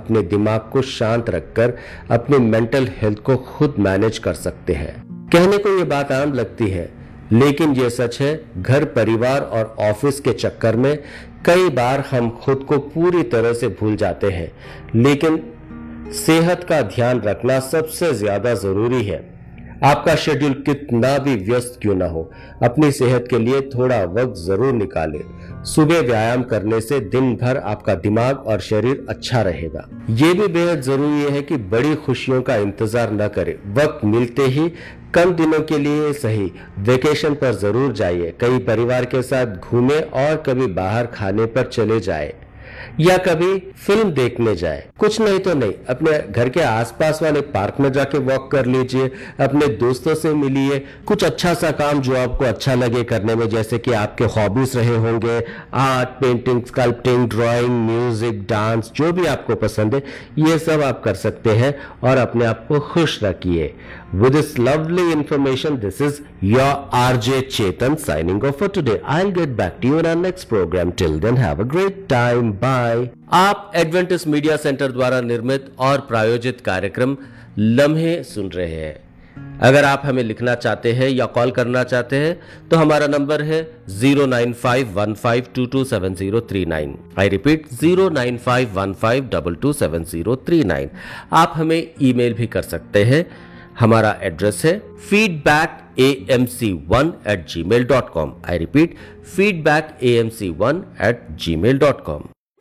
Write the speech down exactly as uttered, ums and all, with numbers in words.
अपने दिमाग को शांत रखकर अपनी मेंटल हेल्थ को खुद मैनेज कर सकते हैं। कहने को ये बात आम लगती है, लेकिन ये सच है। घर, परिवार और ऑफिस के चक्कर में कई बार हम खुद को पूरी तरह से भूल जाते हैं, लेकिन सेहत का ध्यान रखना सबसे ज्यादा जरूरी है। आपका शेड्यूल कितना भी व्यस्त क्यों ना हो, अपनी सेहत के लिए थोड़ा वक्त जरूर निकालें। सुबह व्यायाम करने से दिन भर आपका दिमाग और शरीर अच्छा रहेगा। ये भी बेहद जरूरी है कि बड़ी खुशियों का इंतजार न करें। वक्त मिलते ही कम दिनों के लिए सही वेकेशन पर जरूर जाइए। कई परिवार के साथ घूमें और कभी बाहर खाने पर चले जाएं या कभी फिल्म देखने जाए। कुछ नहीं तो नहीं, अपने घर के आसपास वाले पार्क में जाके वॉक कर लीजिए, अपने दोस्तों से मिलिए। कुछ अच्छा सा काम जो आपको अच्छा लगे करने में, जैसे कि आपके हॉबीज रहे होंगे, art, painting, sculpting, drawing, music, dance, जो भी आपको पसंद है, ये सब आप कर सकते हैं और अपने आप को खुश रखिए। With this lovely information, this is your R J Chetan signing off for today. I'll get back to you in our next program. Till then, have a great time. Bye. आप एडवेंटिस्ट मीडिया सेंटर द्वारा निर्मित और प्रायोजित कार्यक्रम लम्हे सुन रहे हैं। अगर आप हमें लिखना चाहते हैं या कॉल करना चाहते हैं तो हमारा नंबर है zero nine five one five to to seven zero three nine. I repeat, zero nine five one five to to seven zero three nine. आप हमें ईमेल भी कर सकते हैं। हमारा एड्रेस है feedback A M C one eight ji mail dot com. I repeat, feedback A M C one eight ji mail dot com.